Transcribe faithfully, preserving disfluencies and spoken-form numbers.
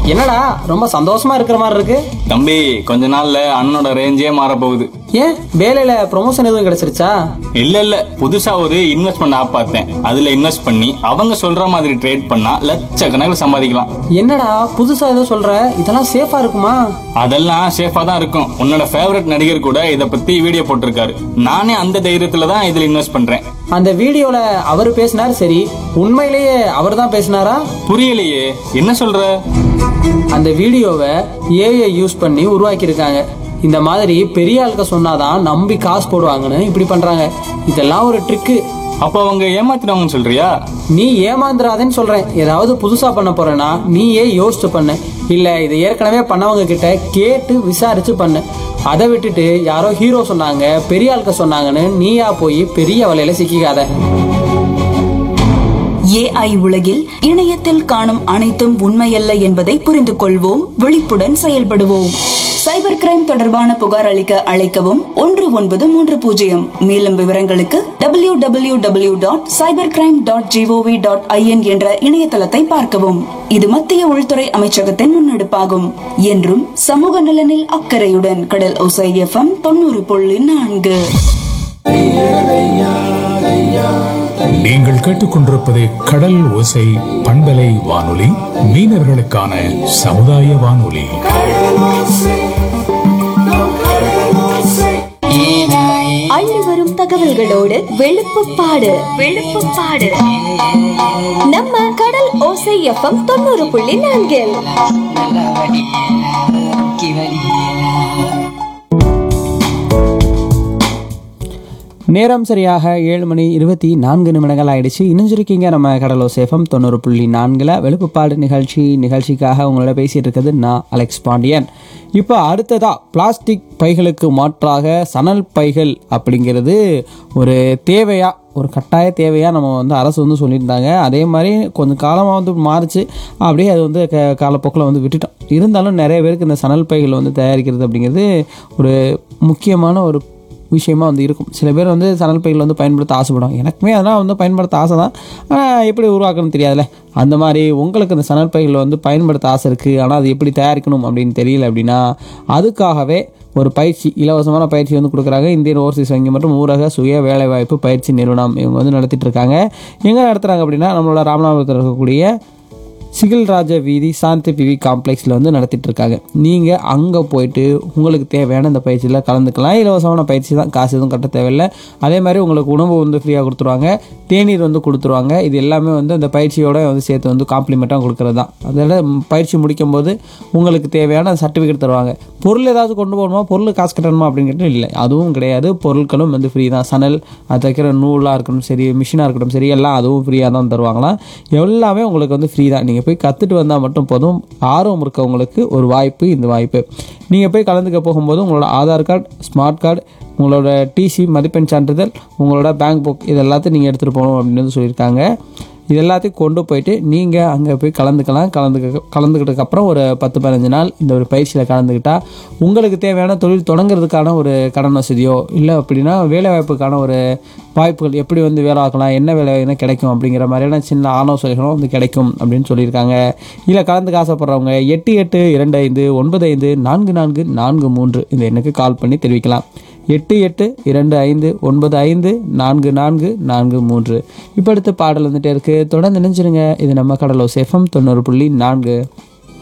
என்னடா ரொம்ப சந்தோஷமா இருக்கிற மாதிரி இருக்கு? தம்பி, கொஞ்ச நாள்ல அண்ணனோட ரேஞ்சே மாற போகுது. ஏன் வேலையில ப்ரொமோஷன் எதுவும் கிடைச்சிருச்சா? இல்ல இல்ல புதுசா ஒரு இன்வெஸ்ட்மெண்ட் ஆப் பார்த்தேன். அதுல இன்வெஸ்ட் பண்ணி அவங்க சொல்ற மாதிரி ட்ரேட் பண்ணா லட்சக்கணக்கில் சம்பாதிக்கலாம். என்னடா புதுசா ஏதோ சொல்ற? இதெல்லாம் சேஃபா இருக்குமா? அதெல்லாம் சேஃபா தான் இருக்கும். உன்னோட ஃபேவரட் நடிகர் கூட இத பத்தி வீடியோ போட்டிருக்காரு. நானே அந்த தைரியத்துல தான் இதுல இன்வெஸ்ட் பண்றேன். அந்த வீடியோல அவர் பேசினார், சரி உண்மையிலேயே அவர் தான் பேசினாரா? புரியலையே, என்ன சொல்ற? அந்த வீடியோவை ஏஐ யூஸ் பண்ணி உருவாக்கி இருக்காங்க. இந்த மாதிரி பெரிய ஆளுக்க சொன்னாதான் நம்பி காசு போடுவாங்கன்னு இப்படி பண்றாங்க. இதெல்லாம் ஒரு ட்ரிக்கு. அப்ப அவங்க ஏமாத்தினவங்கன்னு சொல்றியா? நீ ஏமாந்துராதேன்னு சொல்றேன். ஏதாவது புதுசா பண்ண போறேன்னா நீயே யோசிச்சு பண்ணு. இல்ல இதை ஏற்கனவே பண்ணவங்க கிட்ட கேட்டு விசாரிச்சு பண்ணு. அதை விட்டுட்டு யாரோ ஹீரோ சொன்னாங்க, பெரிய ஆளுக்க சொன்னாங்கன்னு நீயா போய் பெரிய வலையில சிக்கிக்காத. ஏஐ உலகில் இணையத்தில் காணும் அனைத்தும் உண்மையல்ல என்பதை புரிந்து கொள்வோம், விழிப்புடன் செயல்படுவோம். சைபர் கிரைம் தொடர்பான புகார் அளிக்க அழைக்கவும் ஒன்று ஒன்பது மூன்று பூஜ்ஜியம். மேலும் விவரங்களுக்கு W W W dot cyber crime dot gov dot IN என்ற இணையதளத்தை பார்க்கவும். இது மத்திய உள்துறை அமைச்சகத்தின் முன்னெடுப்பாகும். என்றும் சமூக நலனில் அக்கறையுடன் கடல் ஓசை எஃப்எம் தொண்ணூறு புள்ளி நான்கு. நீங்கள் கேட்டுக்கொண்டிருப்பது கடல் ஓசை பண்பலை வானொலி, மீனவர்களுக்கான சமுதாய வானொலி. அள்ளி வரும் தகவல்களோடு வெளுப்புப்பாடு வெளுப்புப்பாடு நம்ம கடல் ஓசை எஃப்எம் தொண்ணூறு புள்ளி நான்கில். நேரம் சரியாக ஏழு மணி இருபத்தி நான்கு நிமிடங்கள் ஆயிடுச்சு. இணைஞ்சிருக்கீங்க நம்ம கடலோசை எஃப்எம் தொண்ணூறு புள்ளி நான்கில் வெளுப்புப்பாடு நிகழ்ச்சி. நிகழ்ச்சிக்காக உங்களோட பேசிகிட்டு இருக்கிறது நான் அலெக்ஸ் பாண்டியன். இப்போ அடுத்ததாக பிளாஸ்டிக் பைகளுக்கு மாற்றாக சணல் பைகள் அப்படிங்கிறது ஒரு தேவையாக, ஒரு கட்டாய தேவையாக நம்ம வந்து அரசு வந்து சொல்லியிருந்தாங்க. அதே மாதிரி கொஞ்சம் காலமாக வந்து மாறிச்சு, அப்படியே அது வந்து க காலப்போக்கில் வந்து விட்டுட்டோம். இருந்தாலும் நிறைய பேருக்கு இந்த சணல் பைகள் வந்து தயாரிக்கிறது அப்படிங்கிறது ஒரு முக்கியமான ஒரு விஷயமா வந்து இருக்கும். சில பேர் வந்து சணல் பைகள் வந்து பயன்படுத்த ஆசைப்படுவாங்க. எனக்குமே அதெல்லாம் வந்து பயன்படுத்த ஆசை தான், ஆனால் எப்படி உருவாக்கணும்னு தெரியாதுல்ல. அந்த மாதிரி உங்களுக்கு அந்த சணல் பைகளை வந்து பயன்படுத்த ஆசை இருக்குது, ஆனால் அது எப்படி தயாரிக்கணும் அப்படின்னு தெரியல அப்படின்னா அதுக்காகவே ஒரு பயிற்சி, இலவசமான பயிற்சி வந்து கொடுக்குறாங்க. இந்தியன் ஓவர்சீஸ் வங்கி மற்றும் ஊரக சுய வேலைவாய்ப்பு பயிற்சி நிறுவனம் இவங்க வந்து நடத்திட்டு இருக்காங்க. எங்கே நடத்துகிறாங்க அப்படின்னா நம்மளோட ராமநாதபுரத்தில் இருக்கக்கூடிய சிகில்ராஜ வீதி சாந்தி பிவி காம்ப்ளெக்ஸில் வந்து நடத்திட்டு இருக்காங்க. நீங்கள் அங்கே போயிட்டு உங்களுக்கு தேவையான இந்த பயிற்சியில் கலந்துக்கலாம். இலவசமான பயிற்சி தான், காசு எதுவும் கட்ட தேவையில்லை. அதே மாதிரி உங்களுக்கு உணவு வந்து ஃப்ரீயாக கொடுத்துருவாங்க, தேநீர் வந்து கொடுத்துருவாங்க. இது எல்லாமே வந்து அந்த பயிற்சியோடு வந்து சேர்த்து வந்து காம்ப்ளிமெண்ட்டாக கொடுக்குறது தான். அதில் பயிற்சி முடிக்கும் போது உங்களுக்கு தேவையான சர்டிஃபிகேட் தருவாங்க. பொருள் ஏதாவது கொண்டு போகணுமா, பொருள் காசு கட்டணுமா அப்படிங்கிறது இல்லை, அதுவும் கிடையாது. பொருட்களும் வந்து ஃப்ரீ தான். சணல், அது தைக்கிற நூலாக இருக்கட்டும் சரி, மிஷினாக இருக்கட்டும் சரி, எல்லாம் அதுவும் ஃப்ரீயாக தான் தருவாங்களாம். எல்லாமே உங்களுக்கு வந்து ஃப்ரீ தான். நீங்கள் போய் கற்றுட்டு வந்தால் மட்டும் போதும். ஆர்வம் இருக்கவங்களுக்கு ஒரு வாய்ப்பு, இந்த வாய்ப்பு. நீங்கள் போய் கலந்துக்க போகும்போது உங்களோட ஆதார் கார்டு, ஸ்மார்ட் கார்டு, உங்களோட டிசி, மதிப்பெண் சான்றிதழ், உங்களோட பேங்க் புக், இது எல்லாத்தையும் நீங்கள் எடுத்துகிட்டு போகணும் அப்படின்னு சொல்லியிருக்காங்க. இது எல்லாத்தையும் கொண்டு போயிட்டு நீங்கள் அங்கே போய் கலந்துக்கலாம். கலந்துக்க கலந்துக்கிட்டதுக்கப்புறம் ஒரு பத்து பதினஞ்சு நாள் இந்த ஒரு பயிற்சியில் கலந்துக்கிட்டால் உங்களுக்கு தேவையான தொழில் தொடங்குறதுக்கான ஒரு கடன் வசதியோ, இல்லை அப்படின்னா வேலைவாய்ப்புக்கான ஒரு வாய்ப்புகள், எப்படி வந்து வேலை ஆக்கலாம், என்ன வேலை என்ன கிடைக்கும் அப்படிங்கிற மாதிரியான சின்ன ஆலோசனைகளும் வந்து கிடைக்கும் அப்படின்னு சொல்லியிருக்காங்க. இல்லை கலந்துக்க ஆசைப்படுறவங்க எட்டு எட்டு இரண்டு ஐந்து ஒன்பது ஐந்து நான்கு நான்கு நான்கு மூன்று இந்த எண்ணுக்கு கால் பண்ணி தெரிவிக்கலாம். எட்டு எட்டு இரண்டு ஐந்து ஒன்பது ஐந்து நான்கு நான்கு நான்கு மூன்று. இப்போ அடுத்த பாடல் வந்துட்டே இருக்குது, தொடர்ந்து நினைச்சிருங்க. இது நம்ம கடலோசை எஃப்எம் தொண்ணூறு புள்ளி நான்கு.